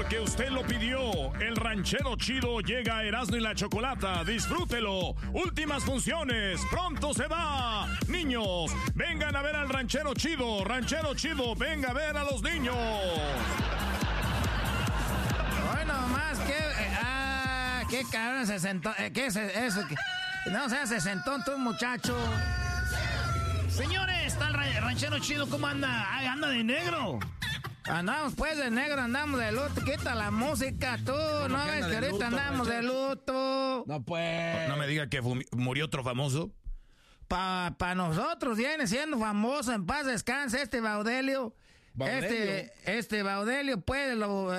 porque usted lo pidió. El ranchero chido llega a Erasmo y la Chocolata. Disfrútelo. Últimas funciones. Pronto se va. Niños, vengan a ver al ranchero chido. Ranchero chido, venga a ver a los niños. Bueno, más que... qué cabrón se sentó. ¿Qué es eso? No, o sea, se sentó tú, muchacho. Señores, está el ranchero chido. ¿Cómo anda? Ay, anda de negro. Andamos pues de negro, andamos de luto. Quita la música, tú. No ves que ahorita andamos de luto. No, pues. No me diga que murió otro famoso. Pa nosotros viene siendo famoso. En paz descanse este Baudelio. Este Baudelio, pues,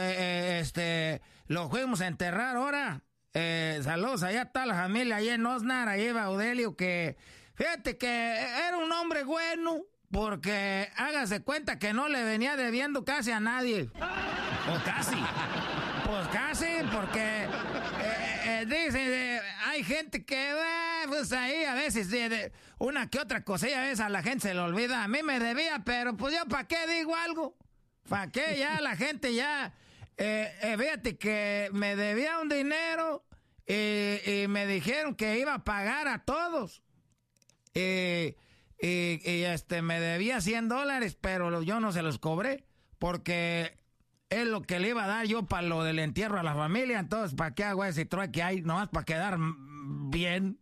lo fuimos a enterrar ahora. Saludos, allá está la familia, allá en Osnar, allá Baudelio, que fíjate que era un hombre bueno, porque hágase cuenta que no le venía debiendo casi a nadie. O casi. Pues casi, porque dicen, hay gente que pues ahí a veces una que otra cosilla, a veces a la gente se le olvida. A mí me debía, pero pues yo ¿para qué digo algo? ¿Para qué? Ya la gente ya... fíjate que me debía un dinero y me dijeron que iba a pagar a todos. Me debía $100, pero yo no se los cobré porque es lo que le iba a dar yo para lo del entierro a la familia. Entonces, ¿para qué hago ese trueque ahí? Nomás para quedar bien.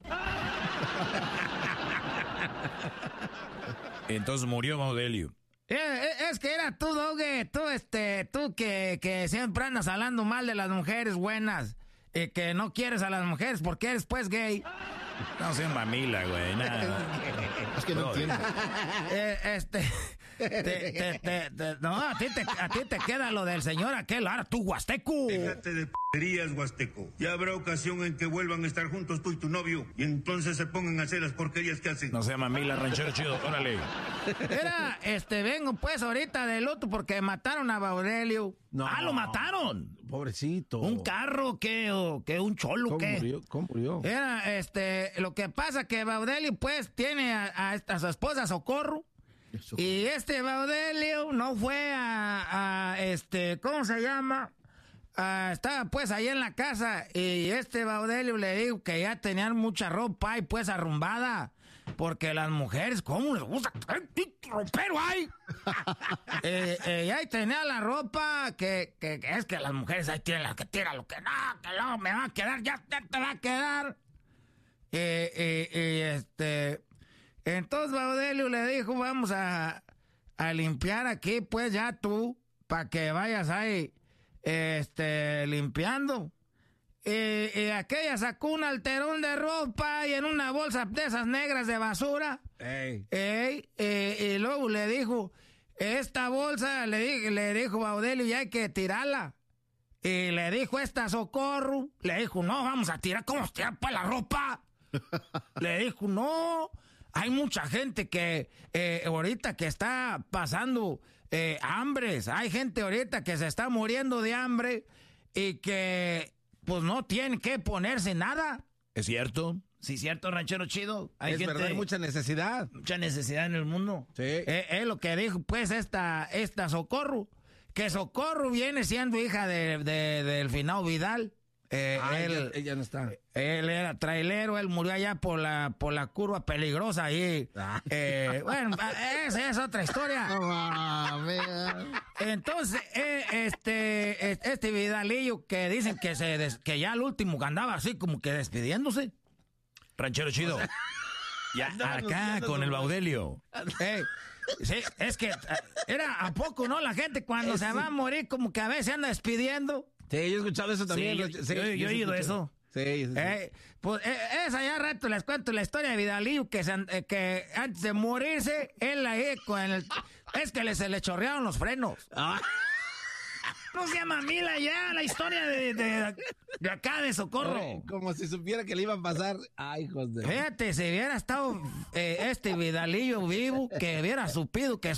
Entonces murió Baudelio. Es que era tú, Doge, tú que siempre andas hablando mal de las mujeres buenas, que no quieres a las mujeres porque eres pues gay. No seas mamila, güey, nada. Es que no entiendo. No, a ti te queda lo del señor aquel, ahora tú, Huasteco. Déjate de p***erías, Huasteco. Ya habrá ocasión en que vuelvan a estar juntos tú y tu novio, y entonces se pongan a hacer las porquerías que hacen. No sea mamila, ranchero chido, órale. Vengo pues ahorita de luto porque mataron a Baudelio. No. ¡Ah, lo mataron! Pobrecito. ¿Un carro qué? ¿O qué? ¿Un cholo qué? ¿Cómo murió? Era, lo que pasa que Baudelio pues tiene a su esposa Socorro. Y Baudelio no fue ¿cómo se llama? Estaba pues ahí en la casa y Baudelio le dijo que ya tenían mucha ropa y pues arrumbada. Porque las mujeres, ¿cómo les gusta? ¡Ropero hay! Y ahí tenía la ropa que es que las mujeres ahí tienen la que tira lo que no me va a quedar, ya te va a quedar. Entonces Baudelio le dijo, vamos a limpiar aquí, pues ya tú, para que vayas ahí, limpiando. Y aquella sacó un alterón de ropa y en una bolsa de esas negras de basura. Y luego le dijo, esta bolsa, le dijo Baudelio, ya hay que tirarla. Y le dijo Socorro, le dijo, no, vamos a tirar, ¿cómo tirar para la ropa? Le dijo, no, hay mucha gente que ahorita que está pasando hambres, hay gente ahorita que se está muriendo de hambre y que pues no tiene que ponerse nada. ¿Es cierto? Sí, cierto, ranchero chido. Es verdad, hay mucha necesidad. Mucha necesidad en el mundo. Sí. Es lo que dijo, pues, esta Socorro. Que Socorro viene siendo hija del finado Vidal. Ella no está. Él era trailero, él murió allá por la curva peligrosa ahí. Bueno, esa es otra historia. Entonces, Vidalillo que dicen que ya al último andaba así como que despidiéndose. Ranchero chido. Ya acá con el Baudelio. Sí, es que era a poco, ¿no? La gente cuando se va a morir como que a veces anda despidiendo. Sí, yo he escuchado eso también. Sí, yo he oído eso. Sí. Pues esa ya rato les cuento la historia de Vidalillo que antes de morirse, él ahí es que se le chorrearon los frenos. No se llama Mila ya, la historia de acá de Socorro. Como si supiera que le iban a pasar. Ay, hijos de... Fíjate, si hubiera estado Vidalillo vivo, que hubiera supido que